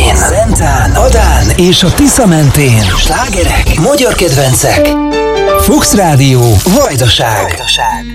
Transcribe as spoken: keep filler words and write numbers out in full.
Szentén, Zentán, Adán és a Tisza mentén. Slágerek, magyar kedvencek. Fuchs Rádió, Vajdaság.